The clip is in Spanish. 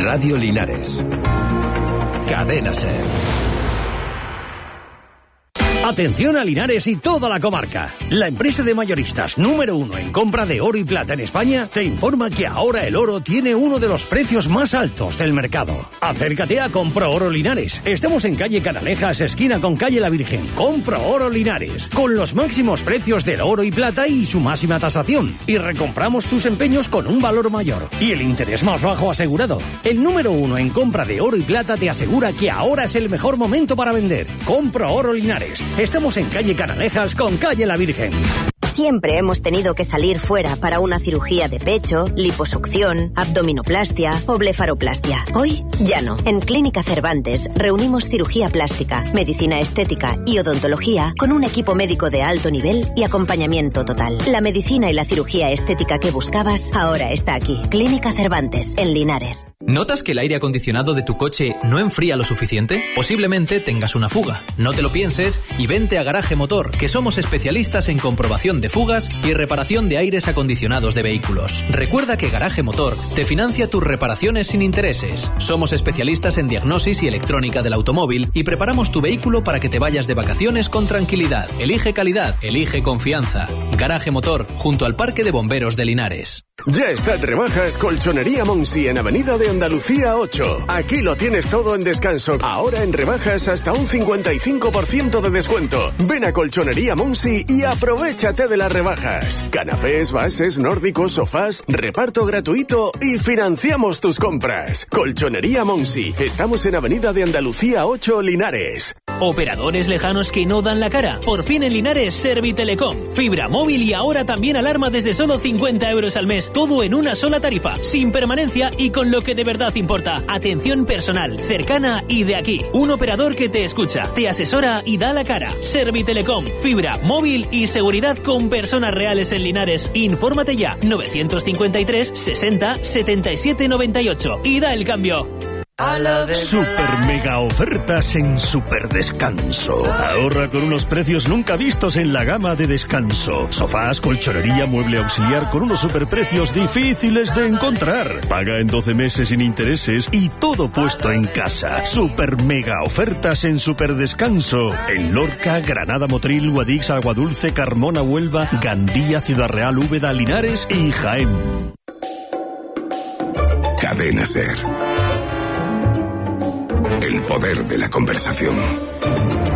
Radio Linares. Cadena SER. Atención a Linares y toda la comarca. La empresa de mayoristas número 1 en compra de oro y plata en España te informa que ahora el oro tiene uno de los precios más altos del mercado. Acércate a Compro Oro Linares. Estamos en calle Canalejas, esquina con calle La Virgen. Compro Oro Linares, con los máximos precios del oro y plata y su máxima tasación. Y recompramos tus empeños con un valor mayor y el interés más bajo asegurado. El número 1 en compra de oro y plata te asegura que ahora es el mejor momento para vender. Compro Oro Linares. Estamos en calle Canalejas con calle La Virgen. Siempre hemos tenido que salir fuera para una cirugía de pecho, liposucción, abdominoplastia o blefaroplastia. Hoy ya no. En Clínica Cervantes reunimos cirugía plástica, medicina estética y odontología con un equipo médico de alto nivel y acompañamiento total. La medicina y la cirugía estética que buscabas ahora está aquí. Clínica Cervantes, en Linares. ¿Notas que el aire acondicionado de tu coche no enfría lo suficiente? Posiblemente tengas una fuga. No te lo pienses y vente a Garaje Motor, que somos especialistas en comprobación de fugas y reparación de aires acondicionados de vehículos. Recuerda que Garaje Motor te financia tus reparaciones sin intereses. Somos especialistas en diagnosis y electrónica del automóvil y preparamos tu vehículo para que te vayas de vacaciones con tranquilidad. Elige calidad, elige confianza. Garaje Motor, junto al Parque de Bomberos de Linares. Ya está de rebajas Colchonería Monsi en Avenida de Andalucía 8. Aquí lo tienes todo en descanso. Ahora en rebajas hasta un 55% de descuento. Ven a Colchonería Monsi y aprovéchate de las rebajas. Canapés, bases, nórdicos, sofás, reparto gratuito y financiamos tus compras. Colchonería Monsi. Estamos en Avenida de Andalucía 8, Linares. Operadores lejanos que no dan la cara. Por fin en Linares, Servitelecom. Fibra móvil y ahora también alarma desde solo 50 euros al mes. Todo en una sola tarifa, sin permanencia y con lo que de verdad importa. Atención personal, cercana y de aquí. Un operador que te escucha, te asesora y da la cara. Servitelecom. Fibra móvil y seguridad con personas reales en Linares. Infórmate ya. 953 60 77 98 y da el cambio. Super mega ofertas en Super Descanso. Ahorra con unos precios nunca vistos en la gama de descanso. Sofás, colchonería, mueble auxiliar con unos superprecios difíciles de encontrar. Paga en 12 meses sin intereses y todo puesto en casa. Super mega ofertas en Super Descanso. En Lorca, Granada, Motril, Guadix, Aguadulce, Carmona, Huelva, Gandía, Ciudad Real, Úbeda, Linares y Jaén. Cadena SER. El poder de la conversación.